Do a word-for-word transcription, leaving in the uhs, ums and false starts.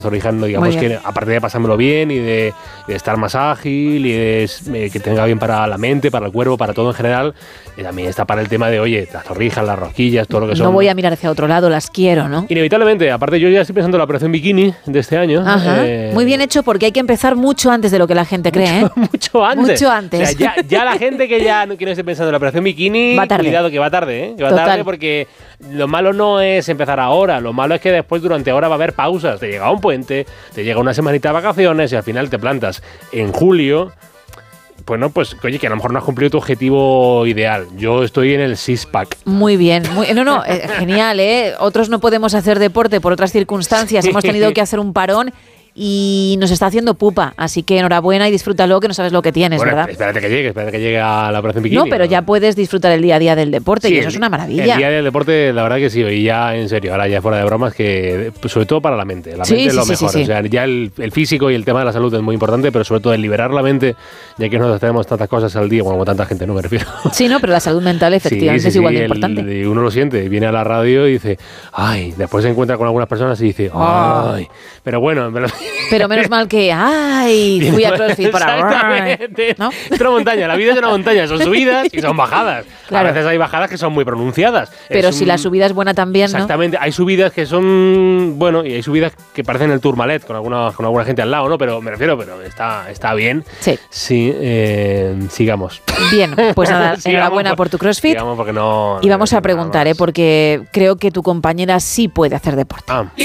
Torrijas, no digamos que, aparte de pasármelo bien y de, de estar más ágil y de eh, que tenga bien para la mente, para el cuerpo, para todo en general, y también está para el tema de, oye, las torrijas, las rosquillas, todo lo que son. No voy a mirar hacia otro lado, las quiero, ¿no? Inevitablemente, aparte yo ya estoy pensando en la operación bikini de este año. Ajá. Eh, Muy bien hecho, porque hay que empezar mucho antes de lo que la gente cree, mucho, ¿eh? Mucho antes. Mucho antes. O sea, ya, ya la gente que ya no quiere estar pensando en la operación bikini, va tarde. Cuidado que va tarde, ¿eh? Que va Total. tarde porque lo malo no es empezar ahora, lo malo es que después durante ahora va a haber pausas, te llega un puente, te llega una semanita de vacaciones y al final te plantas en julio. Bueno, pues oye, que a lo mejor no has cumplido tu objetivo ideal. Yo estoy en el six-pack. Muy bien. Muy, no, no, eh, genial, ¿eh? Otros no podemos hacer deporte por otras circunstancias. Hemos tenido que hacer un parón y nos está haciendo pupa. Así que enhorabuena y disfrútalo, que no sabes lo que tienes, bueno, ¿verdad? Espérate que llegue, espérate que llegue a la operación bikini. No, pero ¿no? Ya puedes disfrutar el día a día del deporte sí, y eso el, es una maravilla. El día del deporte, la verdad que sí, y ya en serio, ahora ya fuera de bromas, que sobre todo para la mente. La sí, mente sí, es lo sí, mejor. Sí, sí. O sea, ya el, el físico y el tema de la salud es muy importante, pero sobre todo el liberar la mente, ya que nosotros tenemos tantas cosas al día, bueno, como tanta gente, no me refiero. Sí, no, pero la salud mental efectivamente sí, sí, es igual sí, de el, importante. Uno lo siente, viene a la radio y dice, ay, después se encuentra con algunas personas y dice, ay, oh. pero bueno. Pero, pero menos mal que, ay, fui a CrossFit para... Exactamente. ¿No? Es una montaña, la vida es una montaña, son subidas y son bajadas. Claro. A veces hay bajadas que son muy pronunciadas. Pero es si un... la subida es buena también, exactamente, ¿no? hay subidas que son, bueno, y hay subidas que parecen el Tourmalet con alguna, con alguna gente al lado, ¿no? Pero me refiero, pero está, está bien. Sí. Sí, eh, sigamos. Bien, pues nada, enhorabuena por tu CrossFit. Sigamos porque no... Y vamos a preguntar, ¿eh? Porque creo que tu compañera sí puede hacer deporte. Ah.